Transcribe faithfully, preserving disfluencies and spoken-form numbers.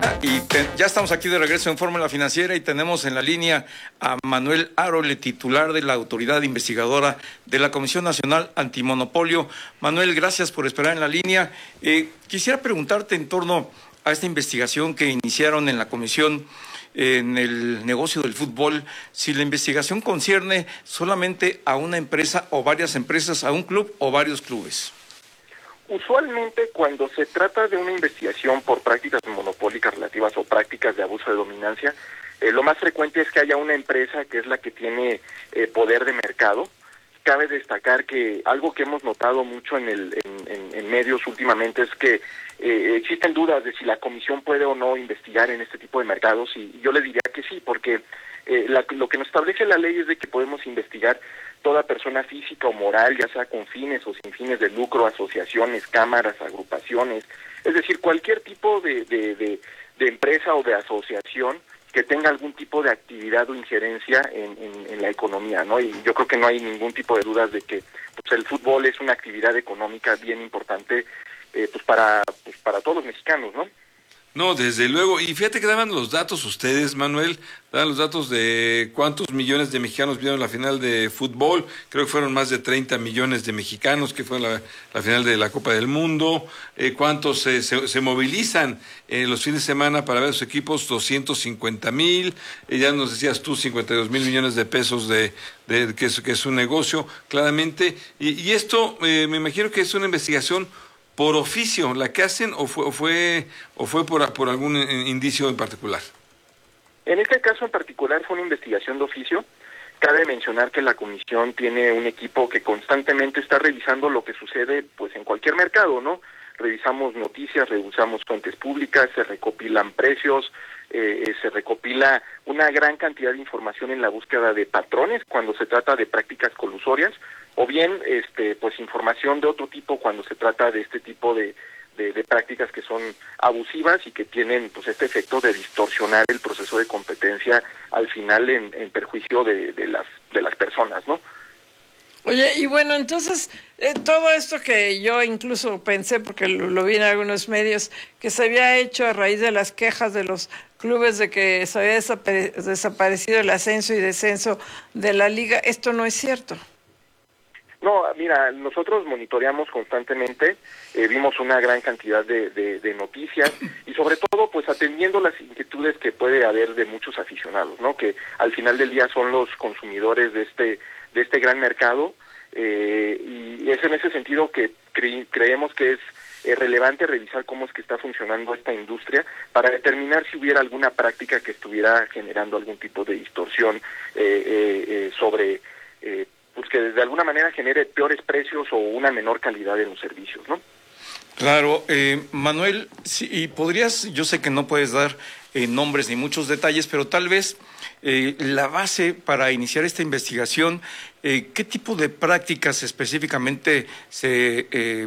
Y te, ya estamos aquí de regreso en Fórmula Financiera y tenemos en la línea a Manuel Arole, titular de la Autoridad Investigadora de la Comisión Nacional Antimonopolio. Manuel, gracias por esperar en la línea. Eh, quisiera preguntarte en torno a esta investigación que iniciaron en la Comisión en el negocio del fútbol, si la investigación concierne solamente a una empresa o varias empresas, a un club o varios clubes. Usualmente cuando se trata de una investigación por prácticas monopólicas relativas o prácticas de abuso de dominancia, eh, lo más frecuente es que haya una empresa que es la que tiene eh, poder de mercado. Cabe destacar que algo que hemos notado mucho en, el, en, en, en medios últimamente es que eh, existen dudas de si la comisión puede o no investigar en este tipo de mercados, y yo le diría que sí, porque eh, la, lo que nos establece la ley es de que podemos investigar toda persona física o moral, ya sea con fines o sin fines de lucro, asociaciones, cámaras, agrupaciones, es decir, cualquier tipo de, de, de, de empresa o de asociación que tenga algún tipo de actividad o injerencia en, en, en la economía, ¿no? Y yo creo que no hay ningún tipo de dudas de que pues, el fútbol es una actividad económica bien importante eh, pues para pues para todos los mexicanos, ¿no? No, desde luego. Y fíjate que daban los datos ustedes, Manuel, daban los datos de cuántos millones de mexicanos vieron la final de fútbol. Creo que fueron más de treinta millones de mexicanos que fue la, la final de la Copa del Mundo. Eh, cuántos eh, se, se movilizan eh, los fines de semana para ver sus equipos, doscientos cincuenta mil. Eh, ya nos decías tú, cincuenta y dos mil millones de pesos de, de que, es, que es un negocio, claramente. Y, y esto, eh, me imagino que es una investigación por oficio la que hacen, o fue o fue o fue por, por algún indicio en particular. En este caso en particular fue una investigación de oficio. Cabe mencionar que la comisión tiene un equipo que constantemente está revisando lo que sucede pues en cualquier mercado, ¿no? Revisamos noticias, revisamos fuentes públicas, se recopilan precios, eh, se recopila una gran cantidad de información en la búsqueda de patrones cuando se trata de prácticas colusorias, o bien este pues información de otro tipo cuando se trata de este tipo de, de, de prácticas que son abusivas y que tienen pues este efecto de distorsionar el proceso de competencia al final en, en perjuicio de, de las de las personas, ¿no? Oye, y bueno, entonces, eh, todo esto que yo incluso pensé, porque lo, lo vi en algunos medios, que se había hecho a raíz de las quejas de los clubes de que se había desapare- desaparecido el ascenso y descenso de la liga, esto no es cierto. No, mira, nosotros monitoreamos constantemente, eh, vimos una gran cantidad de, de, de noticias y sobre todo pues atendiendo las inquietudes que puede haber de muchos aficionados, ¿no? Que al final del día son los consumidores de este de este gran mercado, eh, y es en ese sentido que cre creemos que es eh, relevante revisar cómo es que está funcionando esta industria para determinar si hubiera alguna práctica que estuviera generando algún tipo de distorsión eh, eh, eh, sobre eh, pues que de alguna manera genere peores precios o una menor calidad en los servicios, ¿no? Claro, eh, Manuel, sí, y podrías, yo sé que no puedes dar eh, nombres ni muchos detalles, pero tal vez eh, la base para iniciar esta investigación, eh, ¿qué tipo de prácticas específicamente se eh,